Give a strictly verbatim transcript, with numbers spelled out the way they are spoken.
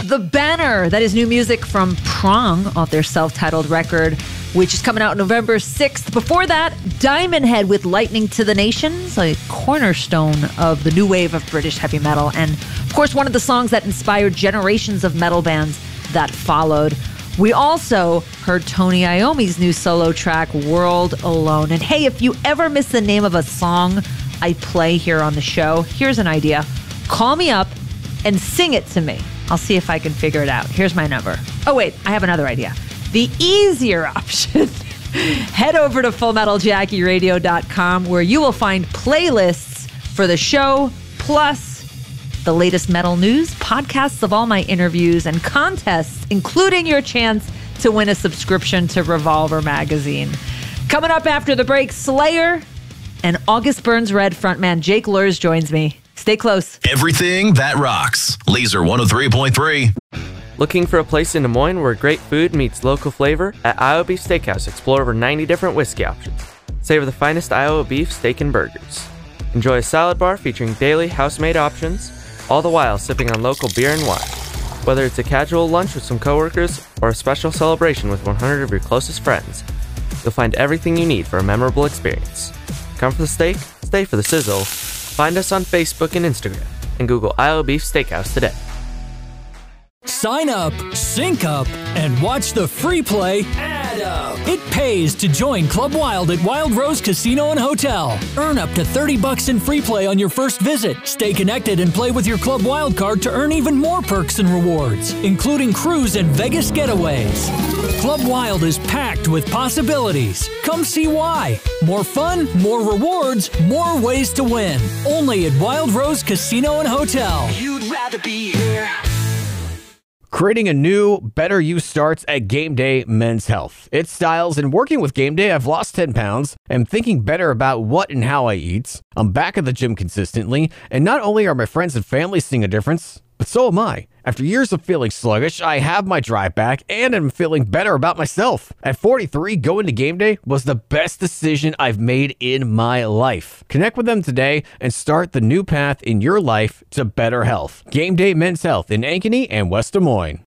The Banner, that is new music from Prong off their self-titled record, which is coming out November sixth. Before that, Diamond Head with Lightning to the Nations, a cornerstone of the new wave of British heavy metal. And of course, one of the songs that inspired generations of metal bands that followed. We also heard Tony Iommi's new solo track, World Alone. And hey, if you ever miss the name of a song I play here on the show, here's an idea. Call me up and sing it to me. I'll see if I can figure it out. Here's my number. Oh, wait, I have another idea. The easier option, head over to full metal jackie radio dot com, where you will find playlists for the show, plus the latest metal news, podcasts of all my interviews, and contests, including your chance to win a subscription to Revolver magazine. Coming up after the break, Slayer and August Burns Red frontman Jake Luhrs joins me. Stay close. Everything that rocks. Laser one oh three point three. Looking for a place in Des Moines where great food meets local flavor? At Iowa Beef Steakhouse, explore over ninety different whiskey options. Savor the finest Iowa beef, steak, and burgers. Enjoy a salad bar featuring daily house-made options, all the while sipping on local beer and wine. Whether it's a casual lunch with some coworkers or a special celebration with one hundred of your closest friends, you'll find everything you need for a memorable experience. Come for the steak, stay for the sizzle. Find us on Facebook and Instagram, and Google Iowa Beef Steakhouse today. Sign up, sync up, and watch the free play Add Up. It pays to join Club Wild at Wild Rose Casino and Hotel. Earn up to thirty bucks in free play on your first visit. Stay connected and play with your Club Wild card to earn even more perks and rewards, including cruise and Vegas getaways. Club Wild is packed with possibilities. Come see why. More fun, more rewards, more ways to win. Only at Wild Rose Casino and Hotel. You'd rather be here. Creating a new, better you starts at Game Day Men's Health. It's styles, and working with Game Day, I've lost ten pounds. I'm thinking better about what and how I eat. I'm back at the gym consistently, and not only are my friends and family seeing a difference, but so am I. After years of feeling sluggish, I have my drive back, and I'm feeling better about myself. At forty-three, going to Game Day was the best decision I've made in my life. Connect with them today and start the new path in your life to better health. Game Day Men's Health in Ankeny and West Des Moines.